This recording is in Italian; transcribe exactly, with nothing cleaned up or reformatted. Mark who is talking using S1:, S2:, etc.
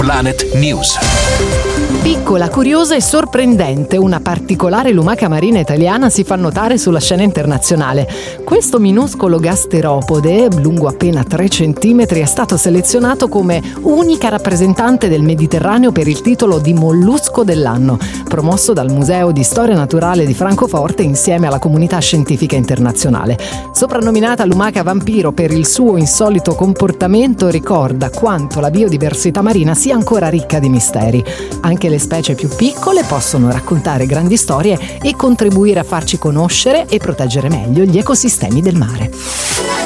S1: Planet News.
S2: Piccola, curiosa e sorprendente, una particolare lumaca marina italiana si fa notare sulla scena internazionale. Questo minuscolo gasteropode, lungo appena tre centimetri, è stato selezionato come unica rappresentante del Mediterraneo per il titolo di mollusco dell'anno, promosso dal Museo di Storia Naturale di Francoforte insieme alla comunità scientifica internazionale. Soprannominata lumaca vampiro per il suo insolito comportamento, ricorda quanto la biodiversità marina sia ancora ricca di misteri. Anche le specie più piccole possono raccontare grandi storie e contribuire a farci conoscere e proteggere meglio gli ecosistemi del mare.